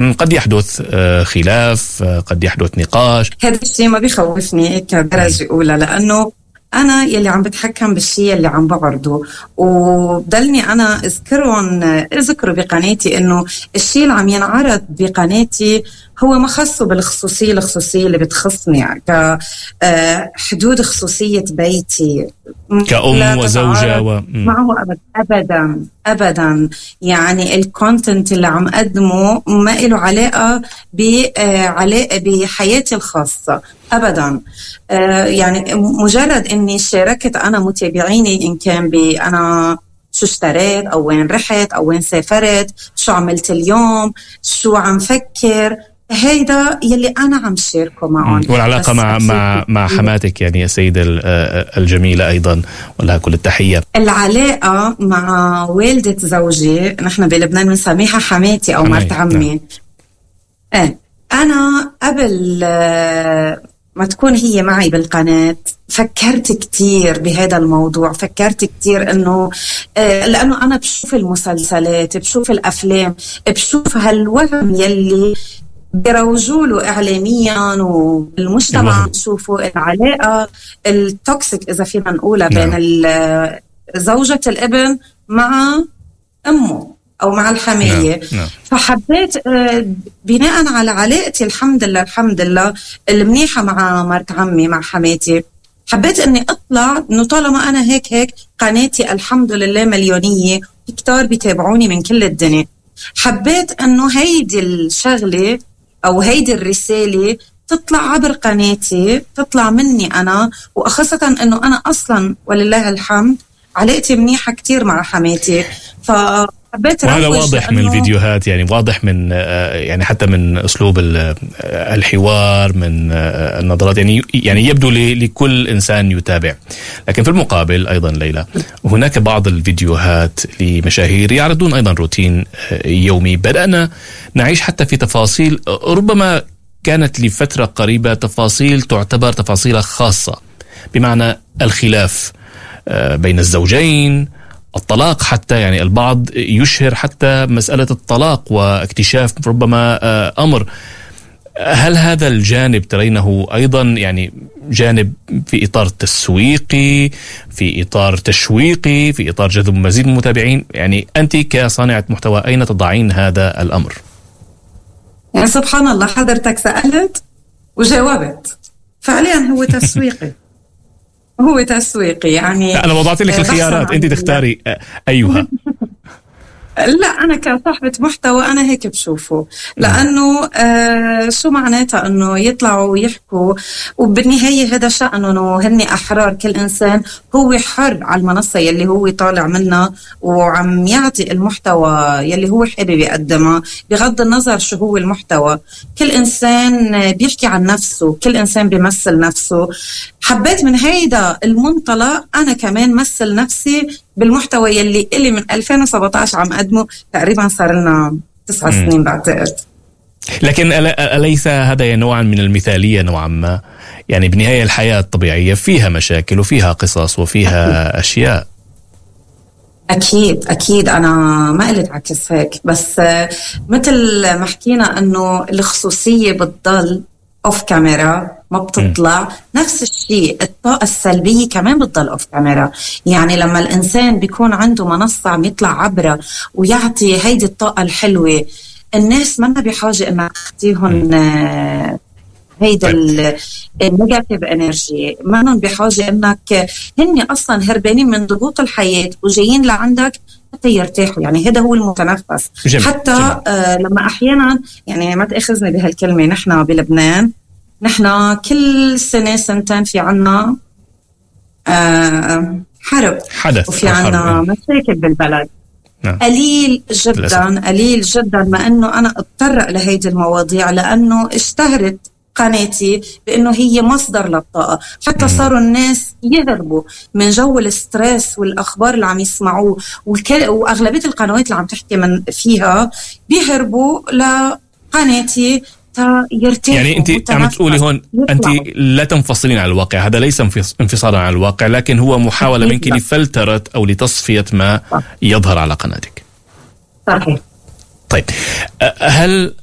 قد يحدث خلاف، قد يحدث نقاش. هذا الشيء ما بيخوفني كدرجة أولى، لأنه أنا يلي عم بتحكم بالشيء اللي عم بعرضه، وبدلني أنا أذكروا بقناتي إنه الشيء اللي عم ينعرض بقناتي هو ما خصه الخصوصية اللي بتخصني، كحدود خصوصية بيتي كأم وزوجة معه أبدا. يعني الكونتنت اللي عم أقدمه ما له علاقة بحياتي الخاصة أبدا. يعني مجرد إني شاركت أنا متابعيني، إن كان أنا شو اشتريت أو وين رحت أو وين سافرت، شو عملت اليوم، شو عم فكر، هيدا يلي أنا عم شاركه معهم. والعلاقة مع حماتك يعني يا سيدة الجميلة أيضا، ولها كل التحية. العلاقة مع والدة زوجي، نحن بلبنان بنسميها حماتي أو مرت عمي. أنا قبل ما تكون هي معي بالقناة فكرت كتير بهذا الموضوع، فكرت كتير إنه لأنه أنا بشوف المسلسلات، بشوف الأفلام، بشوف هالوهم يلي بيروجوله إعلاميا وبالمجتمع، نشوفوا العلاقة التوكسيك إذا فينا نقولها بين زوجة الابن مع أمه أو مع الحمية. فحبيت بناء على علاقتي الحمد لله المنيحة مع مرت عمي مع حماتي، حبيت أني أطلع إنه طالما أنا هيك قناتي الحمد لله مليونية، كتار بيتابعوني من كل الدنيا، حبيت أنه هيدي الشغلة أو هيدي الرسالة تطلع عبر قناتي، تطلع مني أنا، وأخاصة أنه أنا أصلا ولله الحمد علاقتي منيحة كتير مع حماتي. فحبيت وهذا واضح من الفيديوهات، يعني واضح من يعني حتى من أسلوب الحوار، من النظرات، يعني يبدو لكل إنسان يتابع. لكن في المقابل أيضا ليلى، هناك بعض الفيديوهات لمشاهير يعرضون أيضا روتين يومي. بدأنا نعيش حتى في تفاصيل ربما كانت لفترة قريبة تفاصيل تعتبر تفاصيل خاصة، بمعنى الخلاف بين الزوجين، الطلاق حتى، يعني البعض يشهر حتى مسألة الطلاق واكتشاف ربما أمر. هل هذا الجانب ترينه أيضا يعني جانب في إطار تسويقي، في إطار تشويقي، في إطار جذب مزيد من المتابعين؟ يعني أنت كصانعة محتوى أين تضعين هذا الأمر؟ يعني سبحان الله، حضرتك سألت وجاوبت، فعليا هو تسويقي. هو تسويقي يعني. أنا وضعت لك الخيارات، أنت تختاري أيها. لا، أنا كصاحبة محتوى أنا هيك بشوفه، لأنه شو معناتها أنه يطلعوا ويحكوا، وبالنهاية هذا شأنه، هن أحرار، كل إنسان هو حر على المنصة يلي هو طالع منها وعم يعطي المحتوى يلي هو حابب يقدمه، بغض النظر شو هو المحتوى. كل إنسان بيحكي عن نفسه، كل إنسان بيمثل نفسه. حبيت من هيدا المنطلق أنا كمان مثل نفسي بالمحتوى يلي إلي من 2017 عم أقدمه، تقريبا صار لنا 9 سنين بعتقد. لكن أليس هذا نوعا من المثالية نوعا ما؟ يعني بنهاية الحياة الطبيعية فيها مشاكل وفيها قصص وفيها أشياء. أكيد أنا ما قلت عكس هيك، بس مثل ما حكينا أنه الخصوصية بتضل أوف كاميرا، ما بتطلع. نفس الشيء الطاقة السلبية كمان بتضل أوف كاميرا. يعني لما الإنسان بيكون عنده منصة عم يطلع عبرها ويعطي هيدي الطاقة الحلوة، الناس ما بحاجة إنك تحطيهم هيدا النيجاتيف انرجي، ما بحاجة إنك، هن أصلا هربانين من ضغوط الحياة وجايين لعندك حتى يرتاحوا. يعني هذا هو المتنفس. حتى لما أحيانا، يعني ما تأخذني بهالكلمة، نحن بلبنان نحن كل سنة سنتين في عنا حرب وفي عنا مشاكل بالبلد. قليل جدا ما أنه أنا أتطرق لهيدي المواضيع، لأنه اشتهرت قناتي بأنه هي مصدر للطاقة. حتى صاروا الناس يهربوا من جو الستريس والأخبار اللي عم يسمعوه، وأغلبية القنوات اللي عم تحكي من فيها بيهربوا لقناتي يرتاحوا. يعني أنت عم تقولي هون أنت لا تنفصلين عن الواقع، هذا ليس انفصالا عن الواقع، لكن هو محاولة منك لفلترة أو لتصفية ما يظهر على قناتك. صحيح. طيب، هل